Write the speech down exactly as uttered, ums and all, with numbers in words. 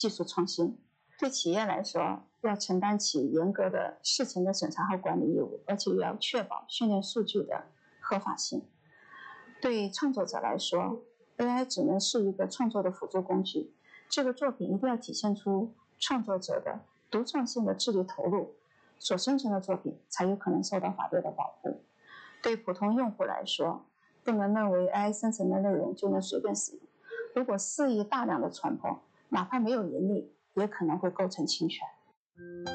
技术创新。对企业来说，要承担起严格的事前的审查和管理义务，而且要确保训练数据的合法性。对创作者来说， A I 只能是一个创作的辅助工具，这个作品一定要体现出创作者的独创性的智力投入，所生成的作品才有可能受到法律的保护。对普通用户来说，不能认为 A I 生成的内容就能随便使用，如果肆意大量的传播，哪怕没有盈利，也可能会构成侵权。